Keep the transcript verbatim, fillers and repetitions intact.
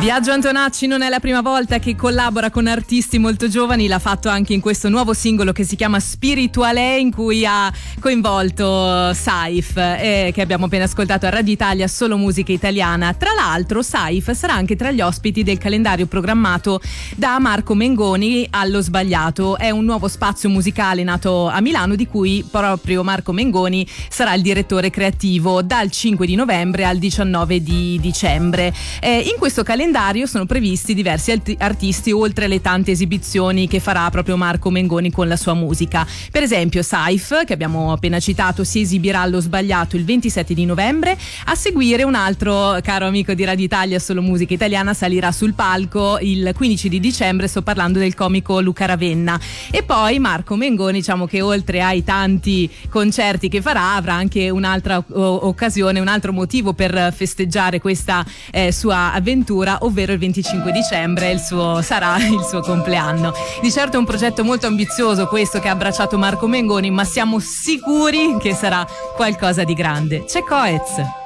Biagio Antonacci non è la prima volta che collabora con artisti molto giovani, l'ha fatto anche in questo nuovo singolo che si chiama Spirituale, in cui ha coinvolto Saif, eh, che abbiamo appena ascoltato a Radio Italia, solo musica italiana. Tra l'altro Saif sarà anche tra gli ospiti del calendario programmato da Marco Mengoni allo Sbagliato. È un nuovo spazio musicale nato a Milano, di cui proprio Marco Mengoni sarà il direttore creativo dal cinque di novembre al diciannove di dicembre. Eh, in questo calendario sono previsti diversi alt- artisti, oltre alle tante esibizioni che farà proprio Marco Mengoni con la sua musica. Per esempio Saif, che abbiamo appena citato, si esibirà allo Sbagliato il ventisette di novembre. A seguire un altro caro amico di Radio Italia, solo musica italiana, salirà sul palco il quindici di dicembre, sto parlando del comico Luca Ravenna. E poi Marco Mengoni, diciamo che oltre ai tanti concerti che farà, avrà anche un'altra o- occasione, un altro motivo per festeggiare questa eh, sua avventura, ovvero il venticinque dicembre il suo, sarà il suo compleanno. Di certo è un progetto molto ambizioso questo che ha abbracciato Marco Mengoni, ma siamo sicuri che sarà qualcosa di grande. C'è Coez.